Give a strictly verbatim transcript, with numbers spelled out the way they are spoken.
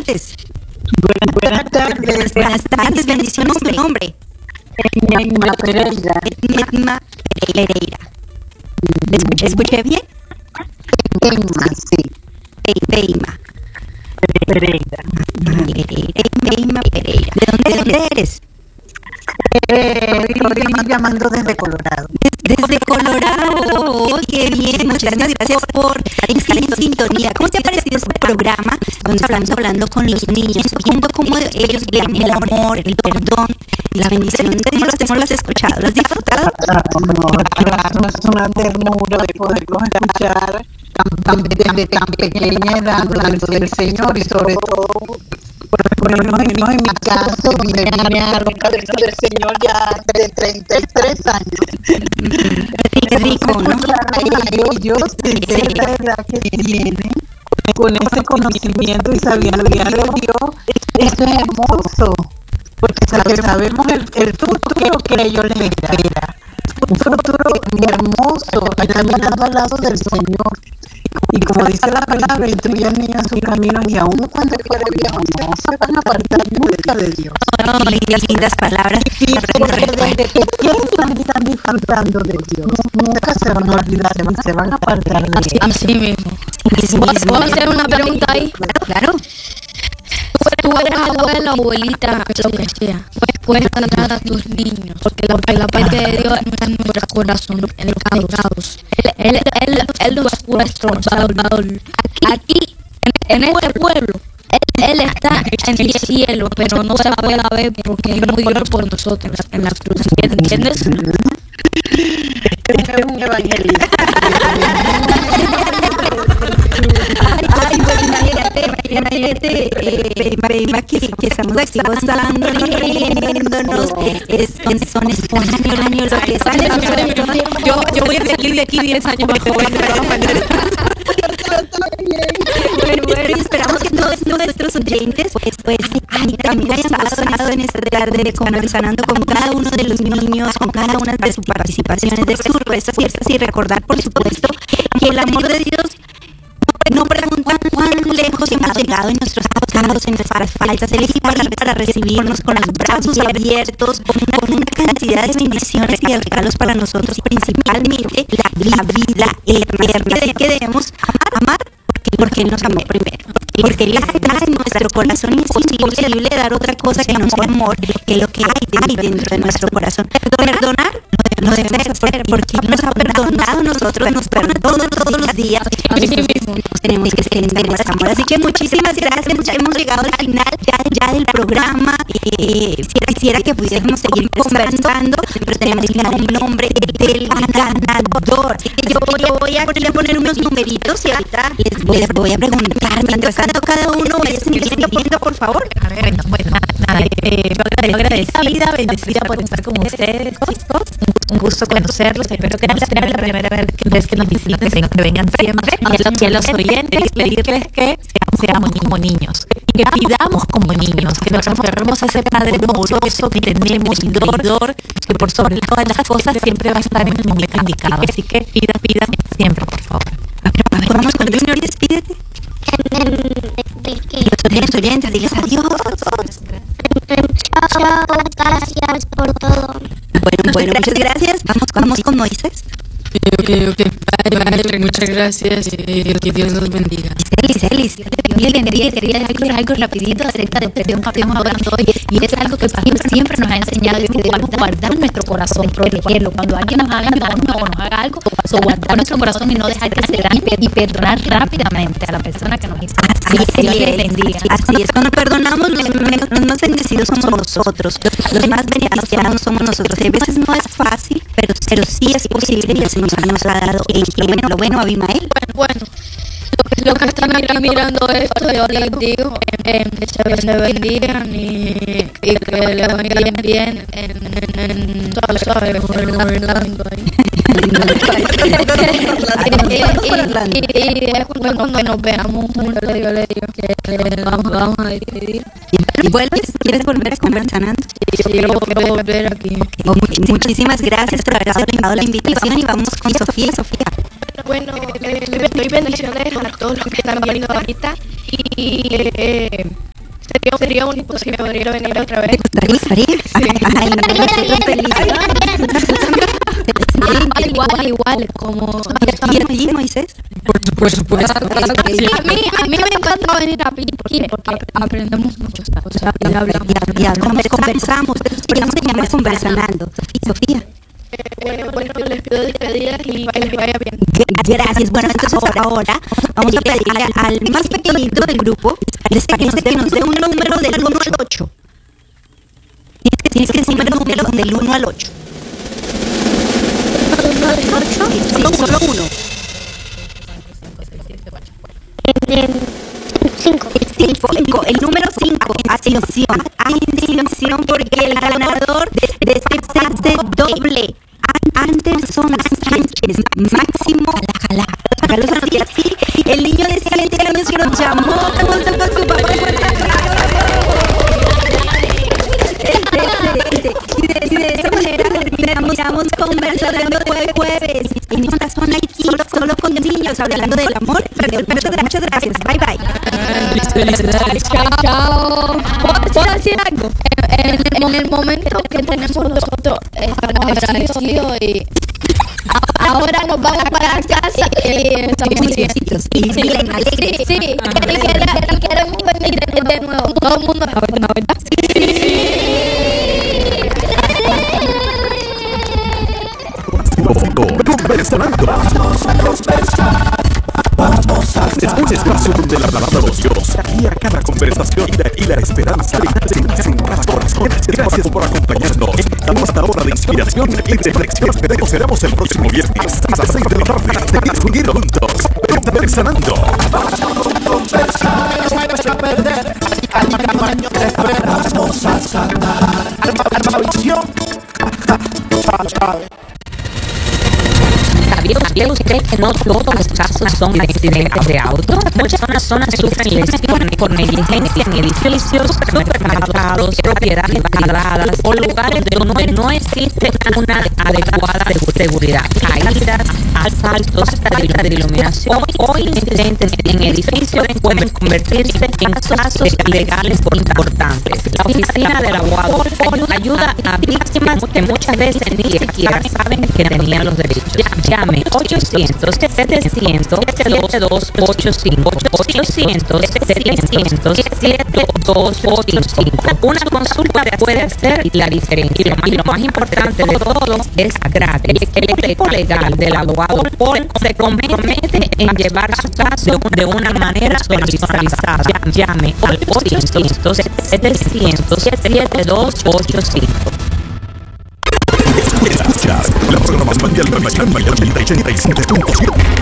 tardes. Buenas, buenas tardes. Buenas tardes, bendiciones, mi nombre. Edma Pereira. Edma Pereira. ¿Escuché, escuché bien? Edma, sí. Edma Pereira. Edma Pereira. ¿De dónde, de dónde eres? Eh, estoy llamando desde Colorado. Desde Colorado. Oh, qué bien. Muchas gracias por estar en sintonía. ¿Cómo te ha parecido este programa donde estamos hablando con los niños, viendo cómo ellos ven el amor, el perdón, la bendición de Dios? ¿Cómo lo has escuchado? ¿Lo has disfrutado? Claro, es una ternura de poderlos escuchar tan, desde tan pequeña edad del Señor, y sobre todo, por lo menos en mi caso, mi niña del Señor ya de treinta y tres años. Qué rico, ¿no? Ellos, desde esa edad que tienen, con ese conocimiento y sabiduría de Dios, eso es hermoso, porque sabemos el, el futuro que a ellos les espera, un futuro hermoso, caminando al lado del Señor. Y como dice la palabra, instruye al niño en su camino, y aún cuando fuera viejo no se van a apartar nunca de Dios. Oh, qué lindas palabras. Y desde que piensan y están disfrutando de Dios, nunca se van a olvidar, se van a apartar de Él. Así mismo. ¿Puedo hacer una pregunta ahí? Claro. Tú eres abuela, abuelita, lo que sea. Puedes tratar a tus niños, porque la, porque la parte de Dios está en nuestro corazón, en el caos. Él, él, él, él no es nuestro Salvador. Aquí, en, en este pueblo, él, él está en el cielo, pero no se puede ver porque Él murió por nosotros en la cruz. ¿Entiendes? Este es un evangelista. Ay, pues imagínate, imagínate, eh, que, que estamos aquí gozando, riéndonos, es, son espontáneos lo que sale. Yo, yo voy a seguir de aquí diez años más joven de todas maneras. Bueno, bueno, esperamos que todos nuestros oyentes pues, pues ay, también hayan pasado en esta tarde conversando con cada uno de los niños, con cada una de sus participaciones, de sus respuestas, y recordar, por supuesto, que el amor de Dios no preguntan cuán lejos hemos llegado en nuestros pecados, en nuestras faltas. Él está ahí para recibirnos con los brazos abiertos, con una, con una cantidad de bendiciones y de regalos para nosotros, principalmente la, la vida eterna. Así que debemos amar, amar porque Él nos amó primero, porque Él está en nuestro corazón, y es imposible dar otra cosa que no sea amor, que lo que hay dentro de nuestro corazón. Perdonar no debemos hacer, porque Él nos ha perdonado, nosotros nos perdonamos todos los días. Tenemos que extender nuestro amor. Así que muchísimas gracias. Ya hemos llegado al final ya, ya del programa. Eh, quisiera, quisiera que pudiéramos seguir conversando, pero tenemos que dar el nombre del ganador. Así que yo, yo voy a, voy a poner unos numeritos y ahorita les, les voy a preguntar. Mientras tanto, cada uno vaya escribiendo, por favor. Bueno, bueno, nada, eh, yo agradecida, bendecida por estar con ustedes, chicos. Un gusto conocerlos. Espero que no sea la primera vez que nos visiten, que vengan siempre. Y a los oyentes, pedirles que seamos como niños, que pidamos como niños, que nos aferremos a ese Padre amoroso que tenemos, dorador, que por sobre todas las cosas siempre va a estar en el momento indicado. Así que pidan, pidan siempre, por favor. Vamos con Junior, despídete. Los oyentes, diles adiós. Chao, gracias por todo. Bueno, bueno, muchas gracias. Vamos, vamos con Moisés. Okay, okay. Padre, muchas gracias y que Dios los bendiga. Celis, Celis, Bien, bien, quería decir algo rapidito acerca de lo que estamos hablando hoy, y es algo que el pastor siempre nos ha enseñado, es que debemos guardar nuestro corazón, protegerlo. Cuando alguien nos haga daño o nos haga algo, so, guardar nuestro corazón y no dejar que se dañe, y perdonar rápidamente a la persona que nos hizo. Así es, Dios les bendiga. Así es, cuando perdonamos, los, los más bendecidos somos nosotros, los más beneficiados somos nosotros. A veces no es fácil, pero, pero sí es posible, y el Señor nos ha dado ejemplo. Lo bueno, Abimael. Bueno, bueno. Lo que están aquí mirando esto, yo les digo eh, que se bendigan y, y que les vaya bien en, en, en todo, ¿sabes? Y después cuando nos veamos juntos, yo les digo que vamos, vamos a decidir. ¿Y vuelves? ¿Quieres volver a conversar antes? Sí, quiero volver aquí. Oh, much- muchísimas gracias por haber aceptado la invitación, y vamos con Sofía. Sofía. Bueno, les doy bendiciones a todos los que están viendo ahorita y eh, sería, sería bonito si podría venir otra vez. ¿Te gustaría? Ay, no, estoy feliz. Igual, igual, igual, como... ¿Y a ti, Moisés? Por supuesto. A mí, a mí me encanta venir a Piqui porque aprendemos mucho, o sea, y hablamos. Y hablamos, conversamos, podríamos llamar conversando. Sofía. Eh, bueno, les pido despedidas y que les vaya bien. Gracias. Bueno, entonces ahora, ahora vamos a pedirle al más pequeñito del grupo este, que, nos, que nos dé un número del uno al ocho. Tienes que decirme el número del uno al ocho. Sí, solo uno. Cinco. Cinco. El número cinco. Atención. Atención porque el ganador de este pase doble, Anderson Sánchez, máximo jala, jala, jala, así. El niño de siete años que nos llamó con su papá. Y de, y de esa manera terminamos conversando de jueves. En esta zona aquí, solo, solo con niños, hablando del amor. Muchas gracias. Bye bye. Chao, chao. ¿Puedo decir algo? En, en, en el momento que tenemos nosotros, estamos agradecidos y ahora nos vamos para casa y estamos Juiciositos. Y bien alegres. Sí, sí, y queremos venir de nuevo. Todo el mundo, ¿la verdad? Conversando. Vamos a conversar. Vamos a hablar. Un espacio donde la palabra de Dios guía cada conversación y la, y la esperanza se nace en cada corazón. Gracias por acompañarnos. Estamos a la hora de inspiración y reflexión. Nos veremos el próximo viernes a las seis de la tarde. Seguir subiendo juntos. Conversando. Vamos a conversar. No vayas a perder. Al año te esperas. Vamos a sanar. Alma visión. ¿Sabía usted que no todos los casos son accidentes de auto? Muchas zonas sufren lesiones por negligencia en edificios, supermercados, propiedades privadas o lugares donde no existe una adecuada seguridad. Caídas, asaltos, falta de iluminación o incidentes en edificios pueden convertirse en casos legales importantes. La oficina del abogado ayuda a víctimas que muchas veces ni siquiera saben que tenían los derechos. Llame ochocientos, setecientos, setenta y dos ochenta y cinco, ochocientos, setecientos, setenta y dos ochenta y cinco. Una consulta puede hacer la diferencia y lo más importante de todo es gratis. El equipo legal del abogado se compromete en llevar su caso de una manera personalizada. Llame al ochocientos, setecientos, setenta y dos ochenta y cinco. Escuchas la programación de Alma Mayor ochenta y siete punto siete.